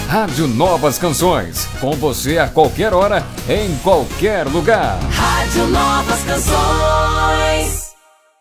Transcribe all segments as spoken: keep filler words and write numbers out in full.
Rádio Novas Canções, com você a qualquer hora, em qualquer lugar. Rádio Novas Canções.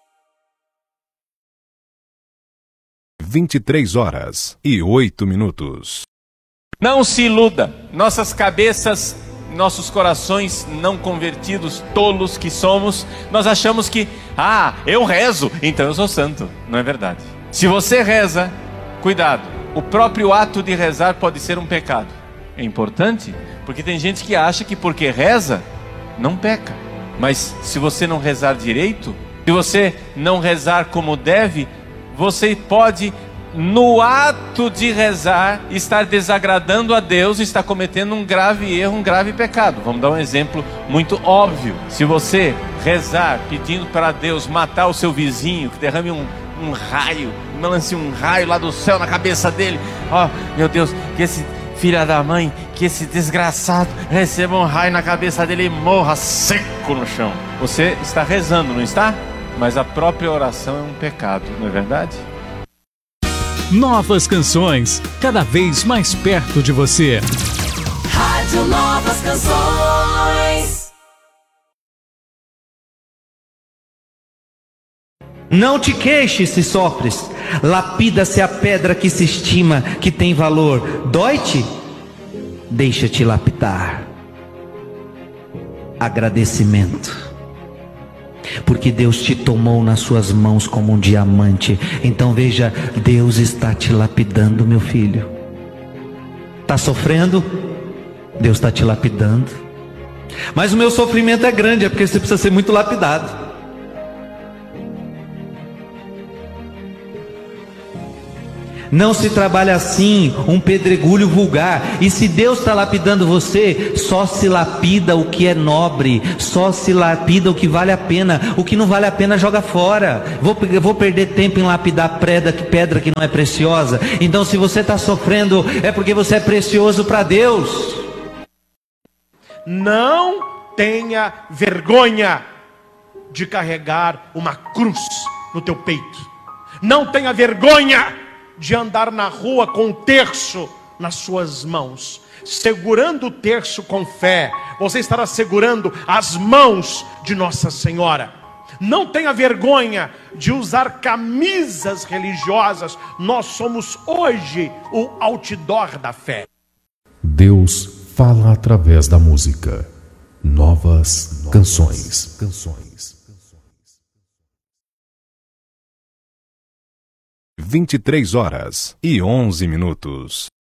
vinte e três horas e oito minutos. Não se iluda, nossas cabeças, nossos corações não convertidos, tolos que somos, nós achamos que, ah, eu rezo, então eu sou santo. Não é verdade. Se você reza, cuidado, o próprio ato de rezar pode ser um pecado. É importante, porque tem gente que acha que porque reza, não peca. Mas se você não rezar direito, se você não rezar como deve, você pode, no ato de rezar, estar desagradando a Deus, estar cometendo um grave erro, um grave pecado. Vamos dar um exemplo muito óbvio. Se você rezar pedindo para Deus matar o seu vizinho, que derrame um, um raio, lance um raio lá do céu na cabeça dele, ó, oh, meu Deus, que esse filho da mãe, que esse desgraçado receba um raio na cabeça dele e morra seco no chão. Você está rezando, não está? Mas a própria oração é um pecado, não é verdade? Novas Canções, cada vez mais perto de você. Rádio Novas Canções. Não te queixes se sofres, lapida-se a pedra que se estima que tem valor. Dói-te? Deixa-te lapidar. Agradecimento. Porque Deus te tomou nas suas mãos como um diamante. Então veja, Deus está te lapidando, meu filho. Está sofrendo? Deus está te lapidando. Mas o meu sofrimento é grande, é porque você precisa ser muito lapidado. Não se trabalha assim, um pedregulho vulgar. E se Deus está lapidando você, só se lapida o que é nobre, só se lapida o que vale a pena. O que não vale a pena joga fora. Vou, vou perder tempo em lapidar pedra, pedra que não é preciosa. Então se você está sofrendo, é porque você é precioso para Deus. Não tenha vergonha de carregar uma cruz no teu peito. Não tenha vergonha de andar na rua com um terço nas suas mãos. Segurando o terço com fé, você estará segurando as mãos de Nossa Senhora. Não tenha vergonha de usar camisas religiosas. Nós somos hoje o outdoor da fé. Deus fala através da música. Novas Canções. Canções. vinte e três horas e onze minutos.